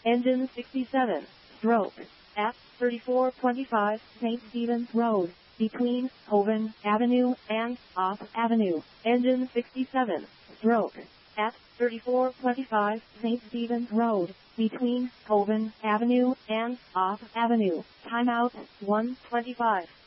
Engine 67, stroke, at 3425 St. Stephen's Road, between Hoven Avenue and Off Avenue. Engine 67, stroke, at 3425 St. Stephen's Road, between Hoven Avenue and Off Avenue. Timeout 1:25.